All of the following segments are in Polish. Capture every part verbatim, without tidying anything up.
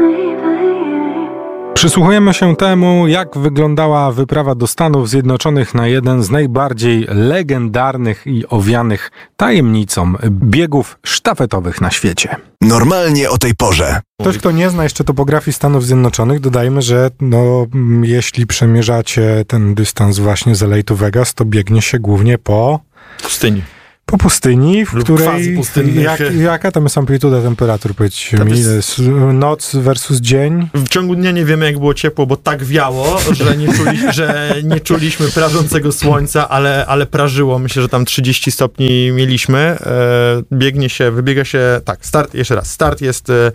Przysłuchujemy się temu, jak wyglądała wyprawa do Stanów Zjednoczonych na jeden z najbardziej legendarnych i owianych tajemnicą biegów sztafetowych na świecie. Normalnie o tej porze. Ktoś, kto nie zna jeszcze topografii Stanów Zjednoczonych, dodajmy, że no, jeśli przemierzacie ten dystans właśnie z L A to Vegas, to biegnie się głównie po pustyni. Po pustyni, w lub której... Jak, jaka tam jest amplituda temperatur, powiedzcie mi? Jest... Noc versus dzień? W ciągu dnia nie wiemy, jak było ciepło, bo tak wiało, że nie, czuli, że nie czuliśmy prażącego słońca, ale, ale prażyło. Myślę, że tam trzydzieści stopni mieliśmy. E, biegnie się, wybiega się... Tak, start, jeszcze raz. Start jest... E,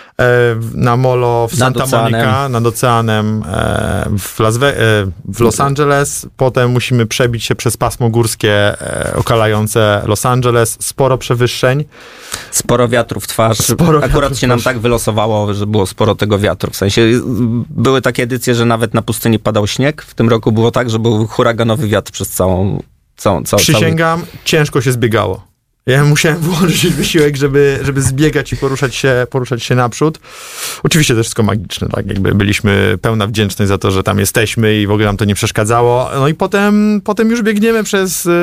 na molo w Santa Monica, nad oceanem w, Las Ve- w Los Angeles. Potem musimy przebić się przez pasmo górskie okalające Los Angeles. Sporo przewyższeń. Sporo wiatru w twarz. Sporo Akurat się nam tak wylosowało, że było sporo tego wiatru. W sensie były takie edycje, że nawet na pustyni padał śnieg. W tym roku było tak, że był huraganowy wiatr przez całą... całą, całą Przysięgam, cały... ciężko się zbiegało. Ja musiałem włożyć wysiłek, żeby, żeby zbiegać i poruszać się, poruszać się naprzód. Oczywiście to wszystko magiczne, tak? Jakby byliśmy pełna wdzięczność za to, że tam jesteśmy i w ogóle nam to nie przeszkadzało. No i potem, potem już biegniemy przez y,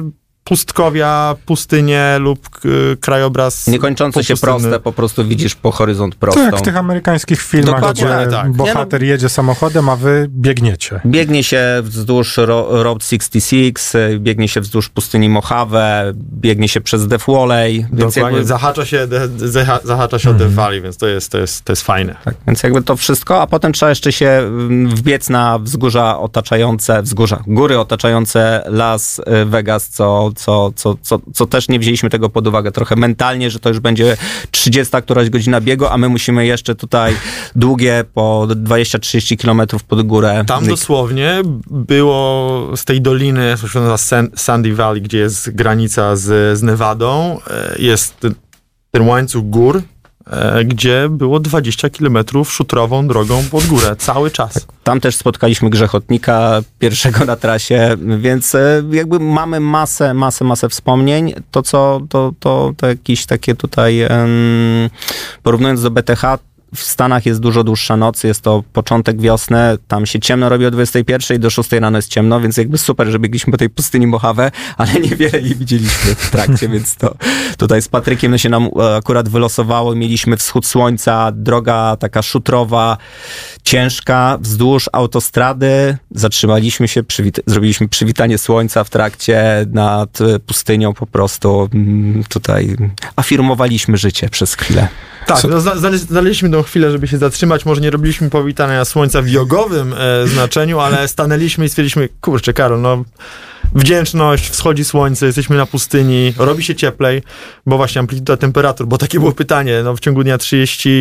pustkowia, pustynię lub y, krajobraz. Niekończące się proste, po prostu widzisz po horyzont prostą. To jak w tych amerykańskich filmach, Dokładnie, gdzie tak. bohater jedzie samochodem, a wy biegniecie. Biegnie się wzdłuż ro- Route sześćdziesiąt sześć, biegnie się wzdłuż pustyni Mojave, biegnie się przez Death Valley. Więc jakby... Zahacza się, de, zaha, zahacza się mm. o Death Valley, więc to jest, to jest, to jest fajne. Tak, więc jakby to wszystko, a potem trzeba jeszcze się wbiec na wzgórza otaczające, wzgórza, góry otaczające Las Vegas, co Co, co, co, co też nie wzięliśmy tego pod uwagę trochę mentalnie, że to już będzie trzydziesta któraś godzina biegu, a my musimy jeszcze tutaj długie po dwadzieścia trzydzieści kilometrów pod górę. Tam dosłownie było z tej doliny, nazywa Sandy Valley, gdzie jest granica z, z Nevadą, jest ten, ten łańcuch gór, gdzie było dwadzieścia kilometrów szutrową drogą pod górę, cały czas. Tak, tam też spotkaliśmy grzechotnika pierwszego na trasie, więc jakby mamy masę, masę, masę wspomnień. To, co, to, to, to jakieś takie tutaj, um, porównując do B T H, w Stanach jest dużo dłuższa noc, jest to początek wiosny, tam się ciemno robi o dwudziestej pierwszej, do szóstej rano jest ciemno, więc jakby super, że biegliśmy po tej pustyni Mojave, ale niewiele jej widzieliśmy w trakcie, więc to tutaj z Patrykiem no się nam akurat wylosowało, mieliśmy wschód słońca, droga taka szutrowa, ciężka, wzdłuż autostrady, zatrzymaliśmy się, przywit- zrobiliśmy przywitanie słońca w trakcie nad pustynią, po prostu tutaj afirmowaliśmy życie przez chwilę. Tak, no, znaleźliśmy tą chwilę, żeby się zatrzymać. Może nie robiliśmy powitania słońca w jogowym e, znaczeniu, ale stanęliśmy i stwierdziliśmy, kurczę, Karol, no wdzięczność, wschodzi słońce, jesteśmy na pustyni, robi się cieplej, bo właśnie amplituda temperatur, bo takie było pytanie, no w ciągu dnia trzydzieści,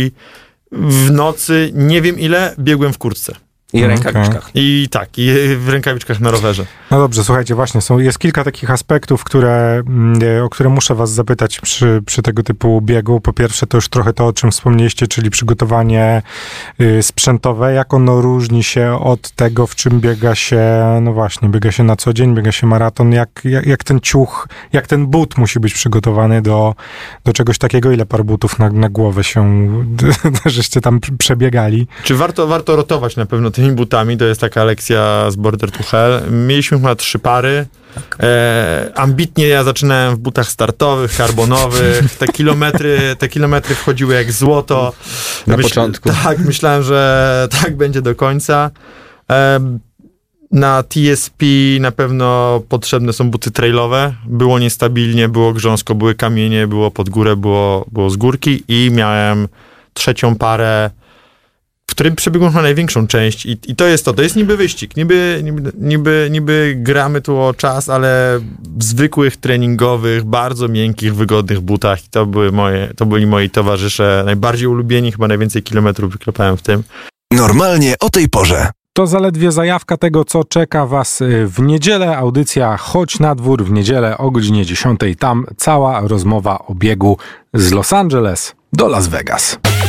w nocy nie wiem ile, biegłem w kurtce. I w rękawiczkach. Okay. I tak, i w rękawiczkach na rowerze. No dobrze, słuchajcie, właśnie są, jest kilka takich aspektów, które, o które muszę was zapytać przy, przy tego typu biegu. Po pierwsze, to już trochę to, o czym wspomnieliście, czyli przygotowanie y, sprzętowe. Jak ono różni się od tego, w czym biega się, no właśnie, biega się na co dzień, biega się maraton. Jak, jak, jak ten ciuch, jak ten but musi być przygotowany do, do czegoś takiego? Ile par butów na, na głowę się, żeście tam przebiegali? Czy warto, warto rotować na pewno tymi butami, to jest taka lekcja z Border to Hell. Mieliśmy chyba trzy pary. Tak. E, ambitnie ja zaczynałem w butach startowych, karbonowych. Te kilometry, te kilometry wchodziły jak złoto. Na Myśl, początku. Tak, myślałem, że tak będzie do końca. E, na T S P na pewno potrzebne są buty trailowe. Było niestabilnie, było grząsko, były kamienie, było pod górę, było, było z górki i miałem trzecią parę, w którym przebiegłem na największą część i, i to jest to, to jest niby wyścig, niby, niby, niby, niby gramy tu o czas, ale w zwykłych, treningowych, bardzo miękkich, wygodnych butach i to były moje, to byli moi towarzysze, najbardziej ulubieni, chyba najwięcej kilometrów wyklepałem w tym. Normalnie o tej porze. To zaledwie zajawka tego, co czeka was w niedzielę. Audycja Chodź na dwór w niedzielę o godzinie dziesiątej. Tam cała rozmowa o biegu z Los Angeles do Las Vegas.